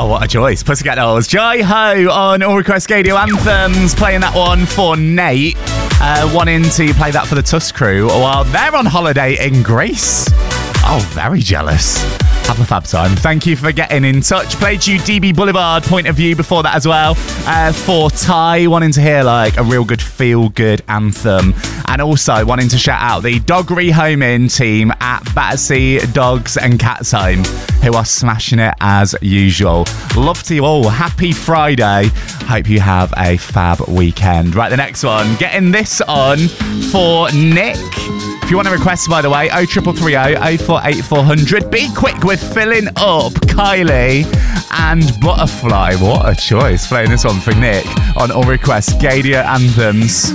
Oh, what a choice. Pussycat Dolls. Jai Ho on All Request Radio Anthems. Playing that one for Nate. Wanting to play that for the Tusk crew while they're on holiday in Greece. Oh, very jealous. Have a fab time. Thank you for getting in touch. Played you DB Boulevard Point of View before that as well. For Ty, wanting to hear like a real good feel-good anthem. And also wanting to shout out the dog rehoming team at Battersea Dogs and Cats Home, who are smashing it as usual. Love to you all. Happy Friday. Hope you have a fab weekend. Right, the next one. Getting this on for Nick. If you want to request, by the way, 0330 048 400. Be quick with filling up Kylie and Butterfly. What a choice. Playing this one for Nick on All Request Radio Anthems.